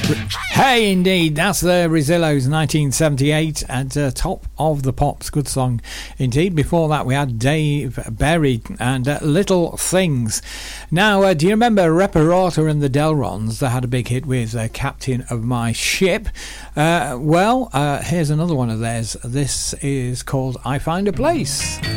Hey, indeed, that's the Rezillos 1978 at Top of the Pops. Good song indeed. Before that, we had Dave Berry and Little Things. Now, do you remember Reparata and the Delrons? They had a big hit with Captain of My Ship. Here's another one of theirs. This is called I Find a Place.